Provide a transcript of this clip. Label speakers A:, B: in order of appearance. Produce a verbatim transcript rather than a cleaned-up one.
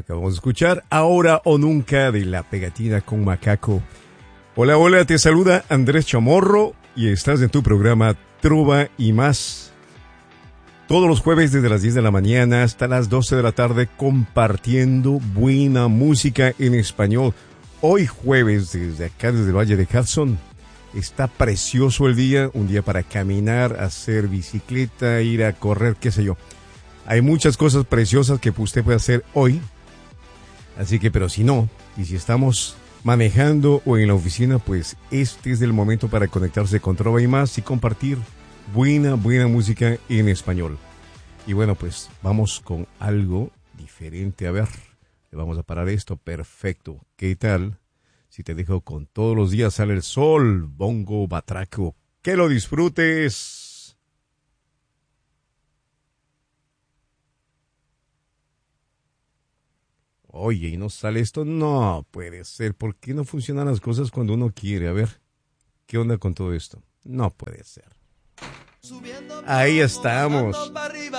A: Acabamos de escuchar Ahora o Nunca de La Pegatina con Macaco. Hola, hola, te saluda Andrés Chamorro y estás en tu programa Trova y Más. Todos los jueves desde las diez de la mañana hasta las doce de la tarde compartiendo buena música en español. Hoy jueves desde acá, desde el Valle de Hudson, está precioso el día, un día para caminar, hacer bicicleta, ir a correr, qué sé yo. Hay muchas cosas preciosas que usted puede hacer hoy. Así que, pero si no, y si estamos manejando o en la oficina, pues este es el momento para conectarse con Trova y Más y compartir buena, buena música en español. Y bueno, pues vamos con algo diferente. A ver, le vamos a parar esto. Perfecto. ¿Qué tal si te dejo con Todos los días sale el sol, Bongo Batraco? Que lo disfrutes. Oye, ¿y no sale esto? No puede ser. ¿Por qué no funcionan las cosas cuando uno quiere? A ver, ¿qué onda con todo esto? No puede ser. Ahí estamos.